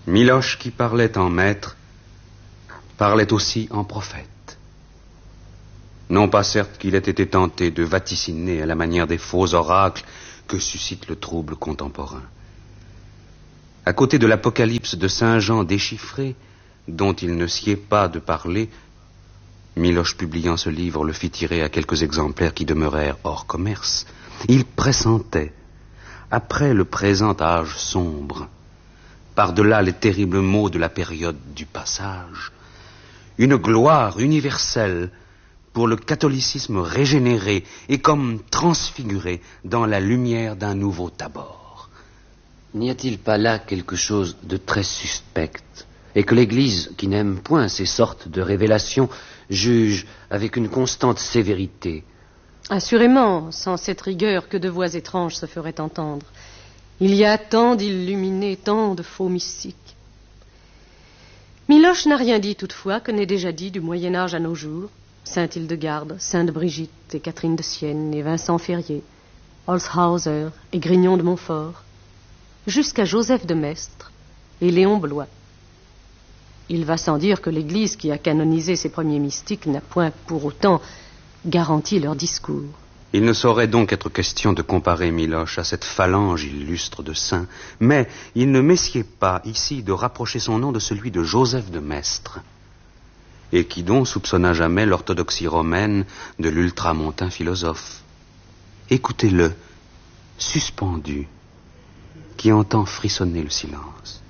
Miloš, qui parlait en maître, parlait aussi en prophète. Non pas certes qu'il ait été tenté de vaticiner à la manière des faux oracles que suscite le trouble contemporain. À côté de l'Apocalypse de Saint Jean déchiffré, dont il ne sied pas de parler, Miloš, publiant ce livre, le fit tirer à quelques exemplaires qui demeurèrent hors commerce. Il pressentait, après le présent âge sombre, par-delà les terribles maux de la période du passage, une gloire universelle pour le catholicisme régénéré et comme transfiguré dans la lumière d'un nouveau Tabor. N'y a-t-il pas là quelque chose de très suspect, et que l'Église, qui n'aime point ces sortes de révélations, juge avec une constante sévérité? Assurément, sans cette rigueur, que de voix étranges se feraient entendre. Il y a tant d'illuminés, tant de faux mystiques. Miloš n'a rien dit toutefois que n'est déjà dit du Moyen-Âge à nos jours. Sainte Hildegarde, Sainte Brigitte et Catherine de Sienne et Vincent Ferrier, Holzhauser et Grignon de Montfort, jusqu'à Joseph de Maistre et Léon Bloy. Il va sans dire que l'Église qui a canonisé ces premiers mystiques n'a point pour autant garanti leur discours. Il ne saurait donc être question de comparer Miloš à cette phalange illustre de saints, mais il ne messied pas ici de rapprocher son nom de celui de Joseph de Maistre, et qui donc soupçonna jamais l'orthodoxie romaine de l'ultramontain philosophe. Écoutez-le, suspendu, qui entend frissonner le silence.